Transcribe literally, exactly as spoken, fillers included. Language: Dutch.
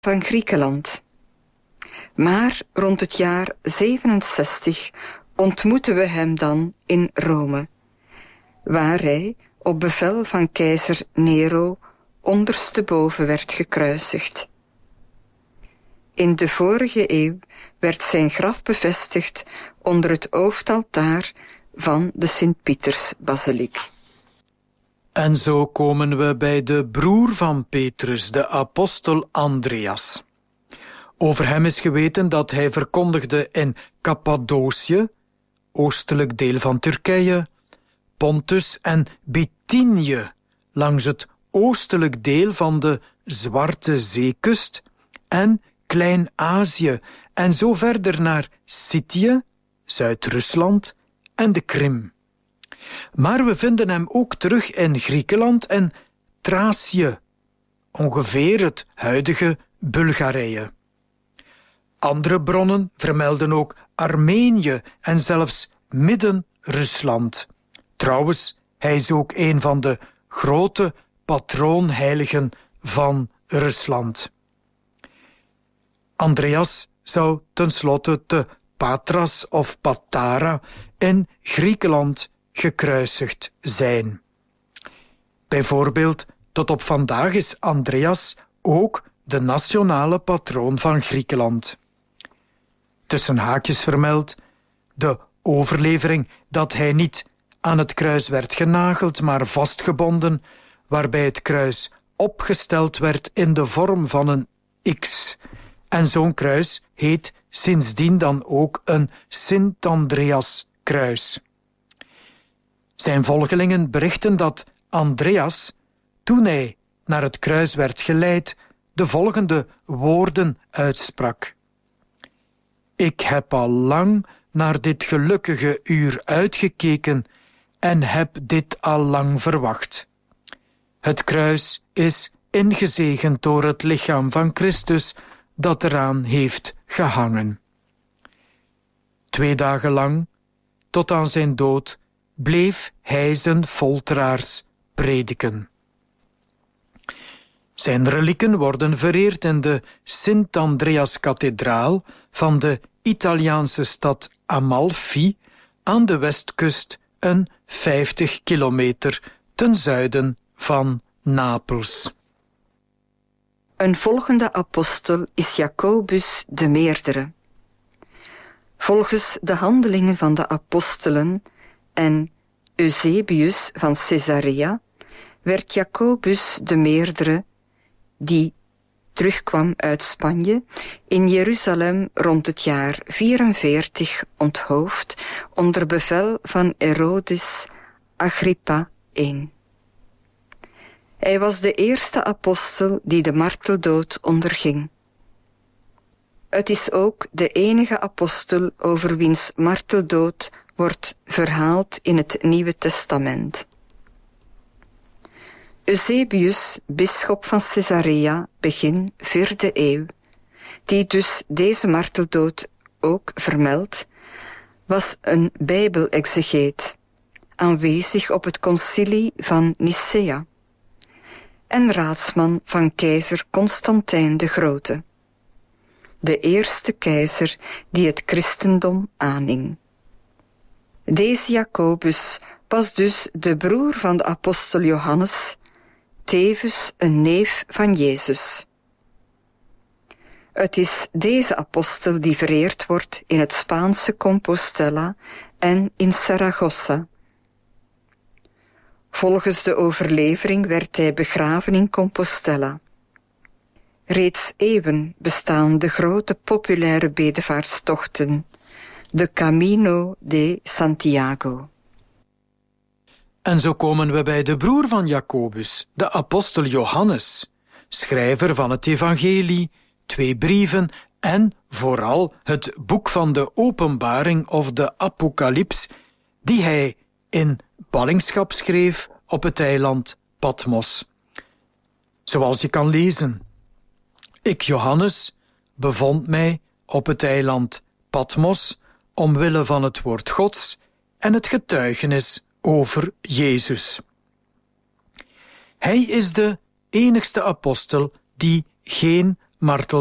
van Griekenland. Maar rond het jaar zevenenzestig ontmoeten we hem dan in Rome, waar hij op bevel van keizer Nero ondersteboven werd gekruisigd. In de vorige eeuw werd zijn graf bevestigd onder het hoofdaltaar van de Sint-Pietersbasiliek. En zo komen we bij de broer van Petrus, de apostel Andreas. Over hem is geweten dat hij verkondigde in Cappadocië, oostelijk deel van Turkije, Pontus en Bithynië, langs het oostelijk deel van de Zwarte Zeekust, en Klein-Azië, en zo verder naar Scythië, Zuid-Rusland en de Krim. Maar we vinden hem ook terug in Griekenland en Thracië, ongeveer het huidige Bulgarije. Andere bronnen vermelden ook Armenië en zelfs Midden-Rusland. Trouwens, hij is ook een van de grote patroonheiligen van Rusland. Andreas zou tenslotte te Patras of Patara in Griekenland gekruisigd zijn. Bijvoorbeeld, tot op vandaag is Andreas ook de nationale patroon van Griekenland. Tussen haakjes vermeld, de overlevering dat hij niet aan het kruis werd genageld, maar vastgebonden, waarbij het kruis opgesteld werd in de vorm van een X. En zo'n kruis heet sindsdien dan ook een Sint-Andreas-kruis. Zijn volgelingen berichten dat Andreas, toen hij naar het kruis werd geleid, de volgende woorden uitsprak: Ik heb al lang naar dit gelukkige uur uitgekeken en heb dit al lang verwacht. Het kruis is ingezegend door het lichaam van Christus dat eraan heeft gehangen. Twee dagen lang, tot aan zijn dood, bleef hij zijn folteraars prediken. Zijn relieken worden vereerd in de Sint-Andreas-kathedraal van de Italiaanse stad Amalfi aan de westkust, een vijftig kilometer ten zuiden van Napels. Een volgende apostel is Jacobus de Meerdere. Volgens de handelingen van de apostelen en Eusebius van Caesarea werd Jacobus de Meerdere, die terugkwam uit Spanje, in Jeruzalem rond het jaar vierenveertig onthoofd onder bevel van Herodes Agrippa de Eerste. Hij was de eerste apostel die de marteldood onderging. Het is ook de enige apostel over wiens marteldood wordt verhaald in het Nieuwe Testament. Eusebius, bisschop van Caesarea, begin vierde eeuw, die dus deze marteldood ook vermeldt, was een bijbelexegeet, aanwezig op het concilie van Nicea en raadsman van keizer Constantijn de Grote, de eerste keizer die het christendom aanhing. Deze Jacobus was dus de broer van de apostel Johannes, tevens een neef van Jezus. Het is deze apostel die vereerd wordt in het Spaanse Compostela en in Saragossa. Volgens de overlevering werd hij begraven in Compostela. Reeds eeuwen bestaan de grote populaire bedevaartstochten, de Camino de Santiago. En zo komen we bij de broer van Jacobus, de apostel Johannes, schrijver van het evangelie, twee brieven en vooral het boek van de Openbaring of de Apocalyps, die hij in ballingschap schreef op het eiland Patmos. Zoals je kan lezen: Ik, Johannes, bevond mij op het eiland Patmos omwille van het woord Gods en het getuigenis over Jezus. Hij is de enigste apostel die geen martelde